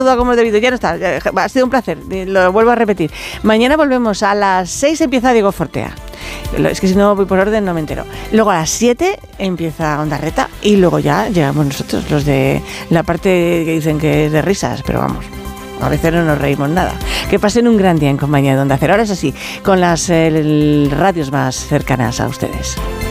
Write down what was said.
como debido, ya no está, ha sido un placer, lo vuelvo a repetir. Mañana volvemos a las 6, empieza Diego Fortea. Es que si no voy por orden no me entero. Luego a las 7 empieza Onda Reta y luego ya llegamos nosotros, los de la parte que dicen que es de risas, pero vamos, a veces no nos reímos nada. Que pasen un gran día en compañía de Onda Cero. Ahora es así, con las radios más cercanas a ustedes.